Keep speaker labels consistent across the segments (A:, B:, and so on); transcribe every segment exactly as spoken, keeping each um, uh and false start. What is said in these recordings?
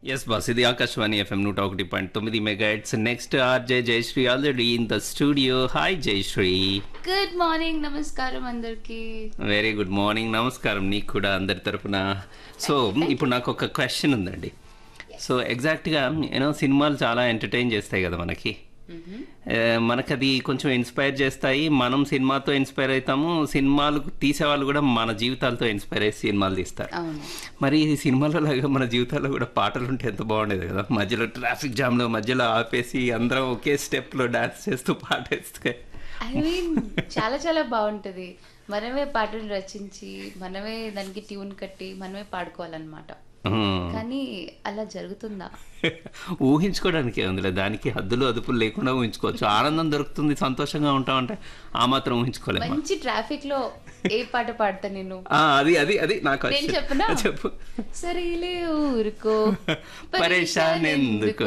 A: Yes boss ఇది Akashvani FM నూట ఒకటి పాయింట్ తొమ్మిది mega heads next RJ Jayashree already in the studio. Hi Jayashree.
B: Good morning, నమస్కారం అందరికి.
A: వెరీ గుడ్ మార్నింగ్, నమస్కారం నీకు కూడా అందరి తరపున. సో ఇప్పుడు నాకు ఒక క్వశ్చన్ ఉందండి. సో ఎగ్జాక్ట్గా యూనో సినిమాలు చాలా ఎంటర్టైన్ చేస్తాయి కదా మనకి. మనకు అది కొంచెం ఇన్స్పైర్ చేస్తాయి, మనం సినిమాతో ఇన్స్పైర్ అవుతాము, సినిమాలు తీసేవాళ్ళు కూడా మన జీవితాలతో ఇన్స్పైర్ అయ్యి సినిమాలు తీస్తారు. మరి ఈ సినిమాలో లాగా మన జీవితాల్లో కూడా పాటలు ఉంటే ఎంత బాగుండేది కదా. మధ్యలో ట్రాఫిక్ జామ్లో మధ్యలో ఆపేసి అందరం ఒకే స్టెప్లో డాన్స్ చేస్తూ పాటేస్తే
B: ఐ మీన్ చాలా చాలా బాగుంటుంది. మనమే పాటను రచించి మనమే దానికి ట్యూన్ కట్టి మనమే పాడుకోవాలన్నమాట. కానీ అలా జరుగుతుందా?
A: ఊహించుకోవడానికి ఏముందిలే, దానికి హద్దులు అదుపులు లేకుండా ఊహించుకోవచ్చు. ఆనందం దొరుకుతుంది, సంతోషంగా ఉంటామంటే ఆ మాత్రం ఊహించుకోలేదు.
B: మంచి ట్రాఫిక్ లో ఏ పాట పాడతా నేను?
A: అది అది అది నాకు
B: చెప్పనా?
A: చెప్పు.
B: సరేలే ఊరుకో
A: పరేషాన్ ఎందుకో.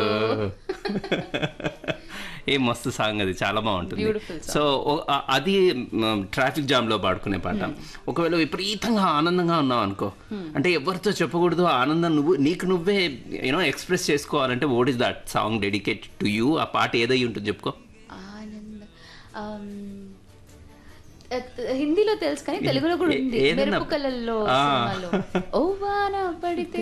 A: ఏ మస్తు సాంగ్, అది చాలా బాగుంటుంది. సో అది ట్రాఫిక్ జామ్ లో పాడుకునే పాట. ఒకవేళ విపరీతంగా ఆనందంగా ఉన్నావు అనుకో, అంటే ఎవరితో చెప్పకూడదు ఆనందం, నువ్వు నీకు నువ్వే యూనో ఎక్స్ప్రెస్ చేసుకోవాలంటే what is that song dedicated to you? ఆ పాట ఏదై ఉంటుంది చెప్పుకో.
B: ఆనందం హిందీలో తెలుసు కానీ తెలుగులో కూడా ఉంది. మెరుపు కళల్లో సినిమాలో ఓ వాన పడితే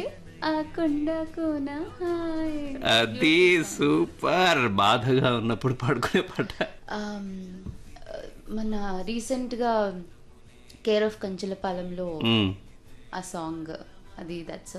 A: అది సూపర్. బాధగా ఉన్నప్పుడు పాడుకునే పాట.
B: మన రీసెంట్ గా కేర్ ఆఫ్ కంచలపాలెంలో ఆ సాంగ్, అది దట్స్